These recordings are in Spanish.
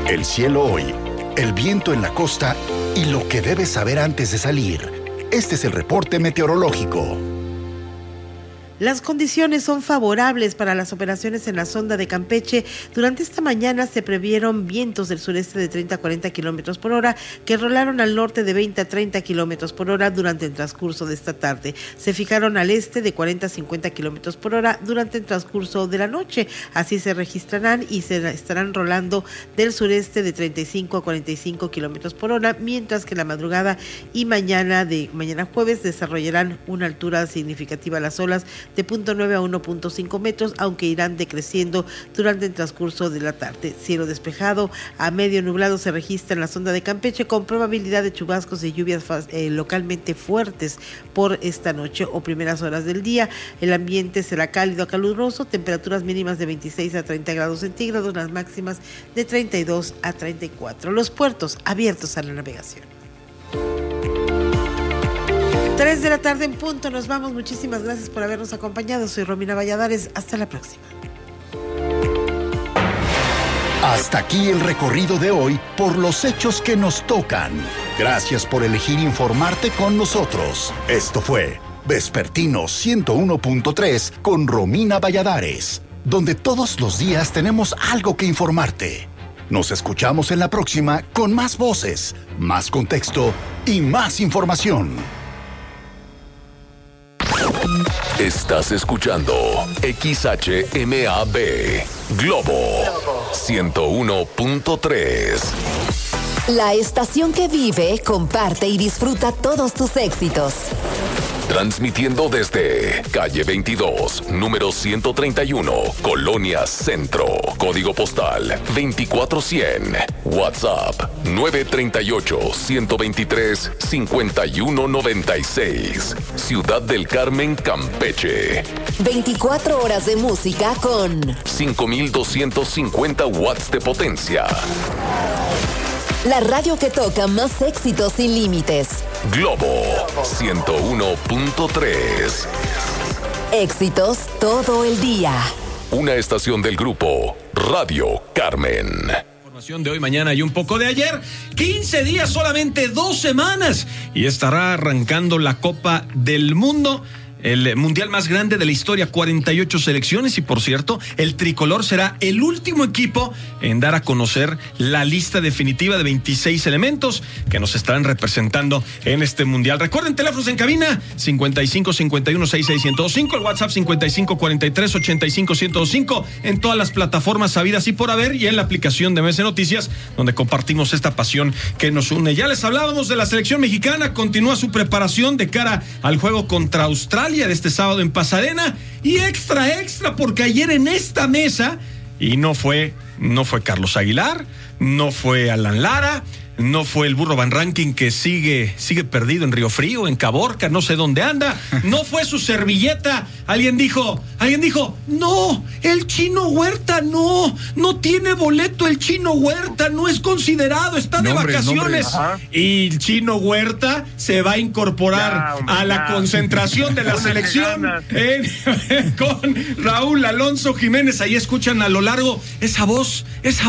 El cielo hoy, el viento en la costa y lo que debes saber antes de salir. Este es el reporte meteorológico. Las condiciones son favorables para las operaciones en la sonda de Campeche. Durante esta mañana se previeron vientos del sureste de 30 a 40 kilómetros por hora que rolaron al norte de 20 a 30 kilómetros por hora durante el transcurso de esta tarde. Se fijaron al este de 40 a 50 kilómetros por hora durante el transcurso de la noche. Así se registrarán y se estarán rolando del sureste de 35 a 45 kilómetros por hora, mientras que la madrugada y mañana jueves desarrollarán una altura significativa las olas de 0.9 a 1.5 metros, aunque irán decreciendo durante el transcurso de la tarde. Cielo despejado a medio nublado se registra en la sonda de Campeche, con probabilidad de chubascos y lluvias localmente fuertes por esta noche o primeras horas del día. El ambiente será cálido a caluroso, temperaturas mínimas de 26 a 30 grados centígrados, las máximas de 32 a 34. Los puertos abiertos a la navegación. 3 de la tarde en punto, nos vamos. Muchísimas gracias por habernos acompañado. Soy Romina Valladares. Hasta la próxima. Hasta aquí el recorrido de hoy por los hechos que nos tocan. Gracias por elegir informarte con nosotros. Esto fue Vespertino 101.3 con Romina Valladares, donde todos los días tenemos algo que informarte. Nos escuchamos en la próxima con más voces, más contexto y más información. Estás escuchando XHMAB Globo 101.3. La estación que vive, comparte y disfruta todos tus éxitos. Transmitiendo desde calle 22, número 131, Colonia Centro, código postal 24100, WhatsApp 938-123-5196, Ciudad del Carmen, Campeche. 24 horas de música con 5250 watts de potencia. La radio que toca más éxitos sin límites. Globo 101.3. Éxitos todo el día. Una estación del grupo Radio Carmen. De hoy, mañana y un poco de ayer. 15 días, solamente 2 semanas. Y estará arrancando la Copa del Mundo. El mundial más grande de la historia, 48 selecciones, y por cierto, el tricolor será el último equipo en dar a conocer la lista definitiva de 26 elementos que nos estarán representando en este mundial. Recuerden, teléfonos en cabina 55 51 66 1025, el WhatsApp 55 43 85 1025, en todas las plataformas sabidas y por haber, y en la aplicación de MS Noticias, donde compartimos esta pasión que nos une. Ya les hablábamos de la selección mexicana, continúa su preparación de cara al juego contra Australia de este sábado en Pasadena, y extra, porque ayer en esta mesa, y no fue Carlos Aguilar, no fue Alan Lara, no fue el Burro Van Rankin, que sigue perdido en Río Frío, en Caborca, no sé dónde anda, no fue su servilleta. Alguien dijo, no, el Chino Huerta no tiene boleto, el Chino Huerta no es considerado, está de vacaciones. Y el Chino Huerta se va a incorporar a la concentración de la selección con Raúl Alonso Jiménez. Ahí escuchan a lo largo esa voz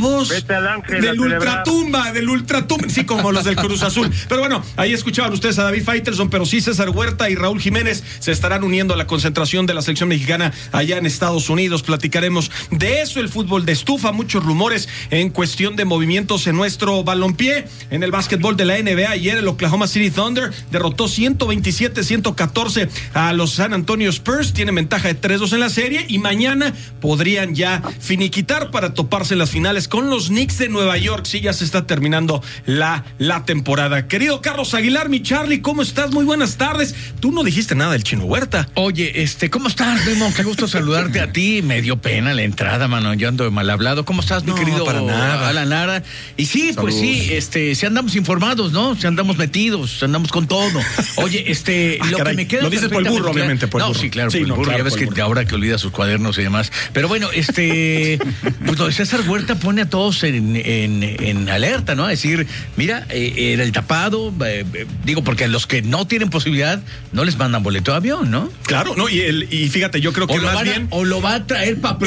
del ultratumba, sí, como los del Cruz Azul. Pero bueno, ahí escuchaban ustedes a David Faitelson, pero sí César Huerta y Raúl Jiménez se estarán uniendo a la concentración de la selección mexicana allá en Estados Unidos. Platicaremos de eso, el fútbol de estufa, muchos rumores en cuestión de movimientos en nuestro balompié. En el básquetbol de la NBA, ayer el Oklahoma City Thunder derrotó 127-114 a los San Antonio Spurs, tienen ventaja de 3-2 en la serie, y mañana podrían ya finiquitar para toparse en las finales con los Knicks de Nueva York. Sí, ya se está terminando la temporada. Querido Carlos Aguilar, mi Charlie, ¿cómo estás? Muy buenas tardes. Tú no dijiste nada del Chino Huerta. Oye, ¿cómo estás, Memo? Qué gusto saludarte a ti. Me dio pena la entrada, mano. Yo ando de mal hablado. ¿Cómo estás, mi querido para nada. Alan Lara? Y sí, Saludos. Pues sí, si andamos informados, ¿no? Si andamos metidos, andamos con todo. Oye, lo caray, que me queda... lo dices por el burro, obviamente, por el burro. Sí, claro, sí, por el burro. Claro, ya ves que ahora que olvida sus cuadernos y demás. Pero bueno, pues lo de César Huerta pone a todos en alerta, ¿no? Es decir, mira, era el tapado, digo, porque a los que no tienen posibilidad no les mandan boleto de avión, ¿no? Claro, no, y fíjate, yo creo que más bien... O lo va a traer para